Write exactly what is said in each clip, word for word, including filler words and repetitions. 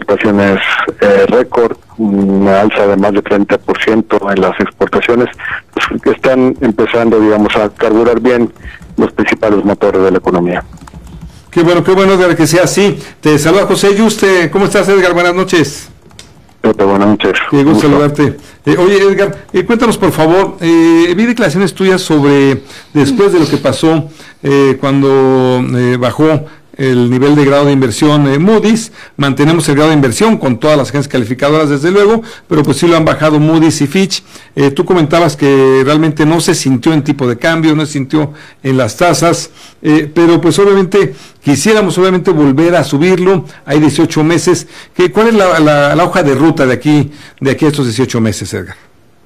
exportaciones eh, récord, una alza de más de treinta por ciento en las exportaciones, pues, que están empezando, digamos, a carburar bien los principales motores de la economía. Qué bueno, qué bueno, Edgar, que sea así. Te saluda José Yuste. ¿Cómo estás, Edgar? Buenas noches. Pepe, buenas noches. Qué gusto saludarte. Eh, oye, Edgar, eh, cuéntanos, por favor, eh, vi declaraciones tuyas sobre, después de lo que pasó eh, cuando eh, bajó el nivel de grado de inversión eh, Moody's, mantenemos el grado de inversión con todas las agencias calificadoras, desde luego, pero pues sí lo han bajado Moody's y Fitch. Eh, tú comentabas que realmente no se sintió en tipo de cambio, no se sintió en las tasas, eh, pero pues obviamente quisiéramos obviamente volver a subirlo. Hay dieciocho meses. ¿Qué, ¿Cuál es la, la, la hoja de ruta de aquí, de aquí a estos dieciocho meses, Edgar?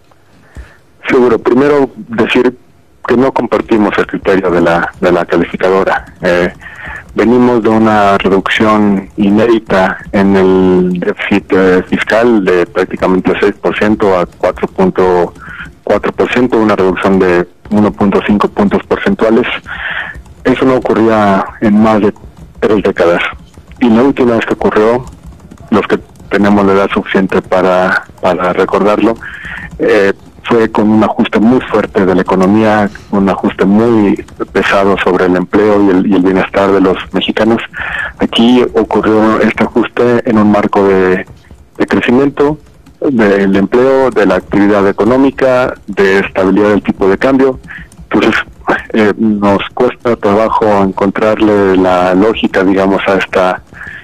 Seguro, primero decir que no compartimos el criterio de la, de la calificadora. Eh, Venimos de una reducción inédita en el déficit eh, fiscal de prácticamente seis por ciento a cuatro punto cuatro por ciento, una reducción de uno punto cinco puntos porcentuales. Eso no ocurría en más de tres décadas. Y la última vez que ocurrió, los que tenemos la edad suficiente para, para recordarlo, eh, fue con un ajuste muy fuerte de la economía, un ajuste muy pesado sobre el empleo y el, y el bienestar de los mexicanos. Aquí ocurrió este ajuste en un marco de, de crecimiento del empleo, de la actividad económica, de estabilidad del tipo de cambio. Entonces, eh, nos cuesta trabajo encontrarle la lógica, digamos, a esta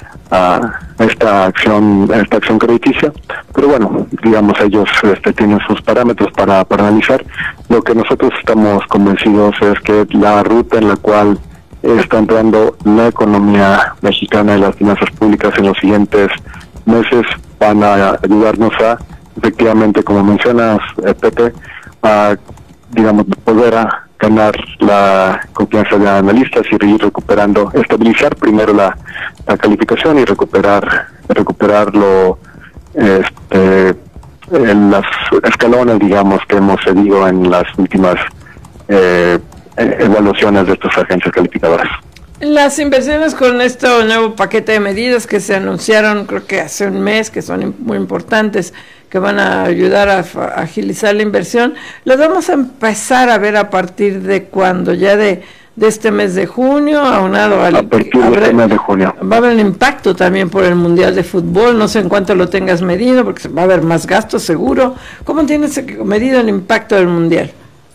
a esta acción a esta acción crediticia, pero bueno, digamos, ellos este, tienen sus parámetros para, para analizar. Lo que nosotros estamos convencidos es que la ruta en la cual está entrando la economía mexicana y las finanzas públicas en los siguientes meses van a ayudarnos a, efectivamente, como mencionas, eh, Pepe, a, digamos, volver a ganar la confianza de analistas y ir recuperando, estabilizar primero la, la calificación y recuperar recuperarlo este, en las escalones, digamos, que hemos seguido en las últimas eh, evaluaciones de estas agencias calificadoras. Las inversiones con este nuevo paquete de medidas que se anunciaron, creo que hace un mes, que son muy importantes, que van a ayudar a, a agilizar la inversión, las vamos a empezar a ver a partir de cuando, ya de, de este mes de junio, aunado al... A partir de habrá, este mes de junio. Va a haber un impacto también por el Mundial de Fútbol, no sé en cuánto lo tengas medido, porque va a haber más gastos seguro. ¿Cómo tienes medido el impacto del Mundial?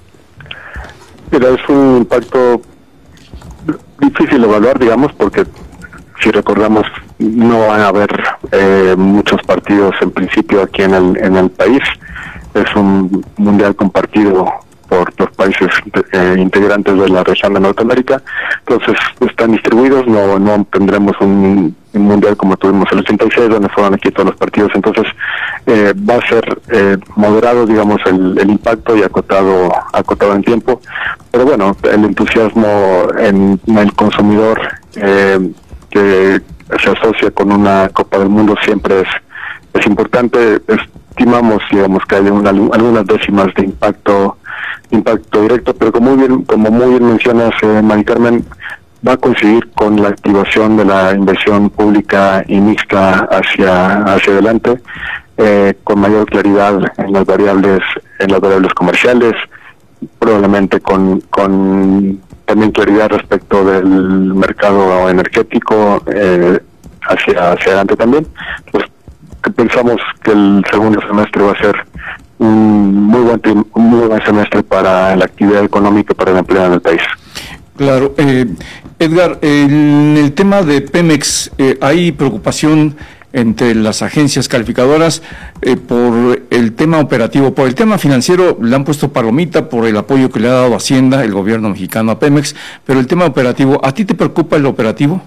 Mira, es un impacto difícil de evaluar, digamos, porque si recordamos, no van a haber eh, muchos partidos en principio aquí en el en el país. Es un mundial compartido por los países eh, integrantes de la región de Norteamérica, entonces están distribuidos, no no tendremos un, un mundial como tuvimos el ochenta y seis, donde fueron aquí todos los partidos. Entonces eh, va a ser eh, moderado, digamos, el, el impacto y acotado acotado en tiempo, pero bueno, el entusiasmo en, en el consumidor eh, que se asocia con una Copa del Mundo siempre es es importante. Estimamos, digamos, que hay una, algunas décimas de impacto impacto directo, pero como muy bien como muy bien mencionas, eh, Mari Carmen, va a coincidir con la activación de la inversión pública y mixta hacia hacia adelante, eh, con mayor claridad en las variables en las variables comerciales, probablemente con con también claridad respecto del mercado energético eh, hacia hacia adelante también. Pues pensamos que el segundo semestre va a ser un muy buen un muy buen semestre para la actividad económica, para el empleo en el país. Claro, eh, Edgar, en el tema de Pemex eh, hay preocupación entre las agencias calificadoras eh, por el tema operativo. Por el tema financiero le han puesto palomita por el apoyo que le ha dado Hacienda, el gobierno mexicano, a Pemex, pero el tema operativo, ¿a ti te preocupa el operativo?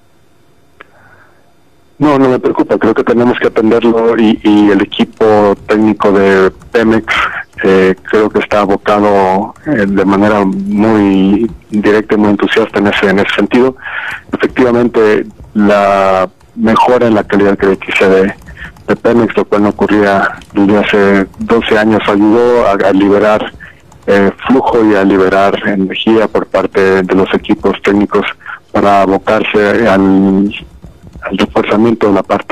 No, no me preocupa, creo que tenemos que atenderlo y, y el equipo técnico de Pemex eh, creo que está abocado eh, de manera muy directa y muy entusiasta en ese, en ese sentido. Efectivamente, la mejora en la calidad crediticia de, de Pemex, lo cual no ocurría desde hace doce años, ayudó a, a liberar eh, flujo y a liberar energía por parte de los equipos técnicos para abocarse al al reforzamiento de la parte